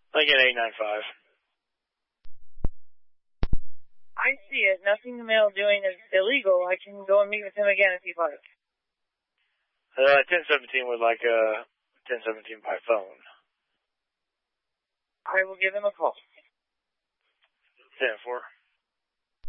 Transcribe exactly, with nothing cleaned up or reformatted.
I get eight nine five. I see it. Nothing the male doing is illegal. I can go and meet with him again if you'd like. Uh, ten seventeen would like a ten seventeen by phone. I will give him a call. ten four.